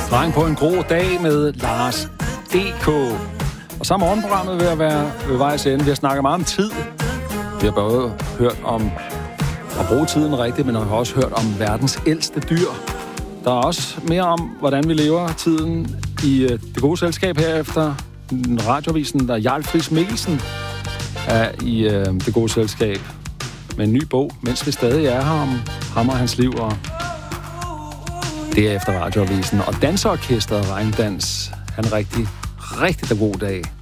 Dreng på en grå dag med Lars D.K. Og så er morgenprogrammet ved at være ved vejs ende. Vi har snakket meget om tid. Vi har både hørt om at bruge tiden rigtigt, men vi har også hørt om verdens ældste dyr. Der er også mere om, hvordan vi lever tiden i det gode selskab herefter. Radioavisen, der Jarl Friis Mikkelsen er i det gode selskab med en ny bog, mens vi stadig er her om ham og hans liv. Og det er efter Radioavisen. Og danseorkestret Regndans. Han rigtig god dag.